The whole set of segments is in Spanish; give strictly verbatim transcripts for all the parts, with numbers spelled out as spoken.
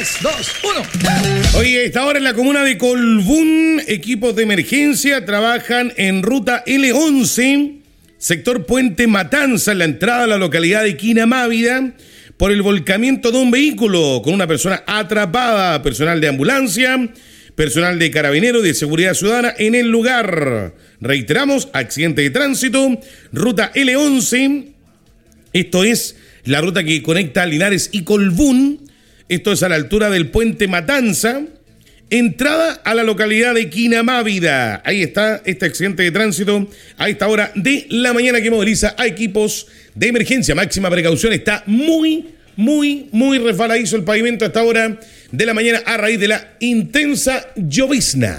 tres, dos, uno. Oye, esta hora en la comuna de Colbún, equipos de emergencia trabajan en ruta L once, sector Puente Matanza, en la entrada a la localidad de Quinamávida, por el volcamiento de un vehículo con una persona atrapada, personal de ambulancia, personal de Carabineros y de Seguridad Ciudadana en el lugar. Reiteramos, accidente de tránsito, ruta L once, esto es la ruta que conecta Linares y Colbún, esto es a la altura del Puente Matanza, entrada a la localidad de Quinamávida. Ahí está este accidente de tránsito a esta hora de la mañana que moviliza a equipos de emergencia. Máxima precaución, está muy, muy, muy resbaladizo el pavimento a esta hora de la mañana a raíz de la intensa llovizna.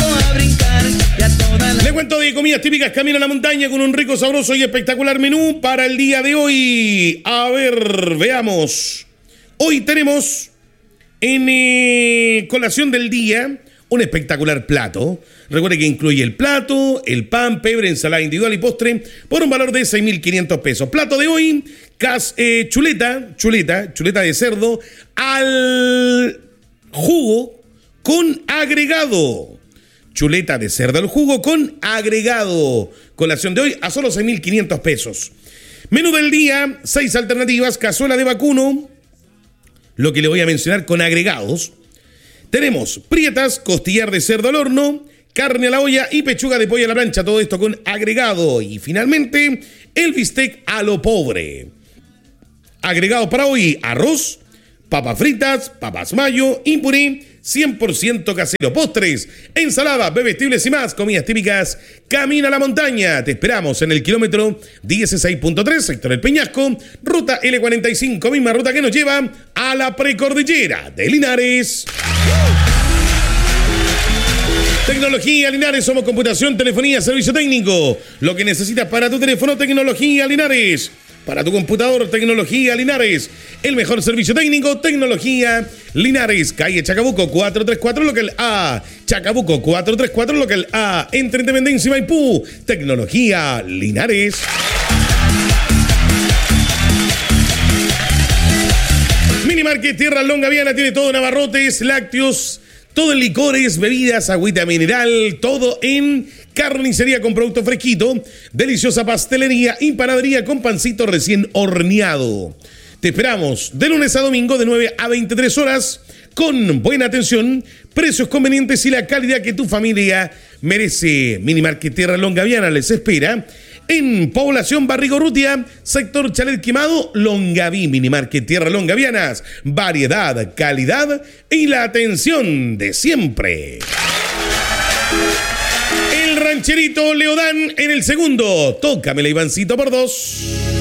Le cuento de comidas típicas Camino a la Montaña con un rico, sabroso y espectacular menú para el día de hoy. A ver, veamos. Hoy tenemos en eh, colación del día un espectacular plato. Recuerde que incluye el plato, el pan, pebre, ensalada individual y postre por un valor de seis mil quinientos pesos. Plato de hoy, cas, eh, chuleta, chuleta, chuleta de cerdo al jugo con agregado. Chuleta de cerdo al jugo con agregado. Colación de hoy a solo seis mil quinientos pesos. Menú del día, seis alternativas, cazuela de vacuno, lo que le voy a mencionar con agregados. Tenemos prietas, costillar de cerdo al horno, carne a la olla y pechuga de pollo a la plancha, todo esto con agregado. Y finalmente, el bistec a lo pobre. Agregado para hoy, arroz, papas fritas, papas mayo y puré cien por ciento casero. Postres, ensalada, bebestibles y más. Comidas típicas. Camina a la Montaña. Te esperamos en el kilómetro dieciséis punto tres, sector El Peñasco, ruta L cuarenta y cinco, misma ruta que nos lleva a la precordillera de Linares. Tecnología Linares, somos computación, telefonía, servicio técnico. Lo que necesitas para tu teléfono, Tecnología Linares. Para tu computador, Tecnología Linares. El mejor servicio técnico, Tecnología Linares. Calle Chacabuco cuatrocientos treinta y cuatro, local A. Chacabuco cuatrocientos treinta y cuatro, local A. Entre Independencia y Maipú. Tecnología Linares. Minimarket Tierra Longa Viana tiene todo en abarrotes, lácteos, todo en licores, bebidas, agüita mineral, todo en carnicería con producto fresquito, deliciosa pastelería y panadería con pancito recién horneado. Te esperamos de lunes a domingo de nueve a veintitrés horas con buena atención, precios convenientes y la calidad que tu familia merece. Minimarket Tierra Longa Viana les espera en Población Barrigorrutia, sector Chalet Quemado, Longaví. Minimarket Tierra Longa Vianas, variedad, calidad y la atención de siempre. El rancherito Leodán en el segundo. Tócamela, Ivancito, por dos.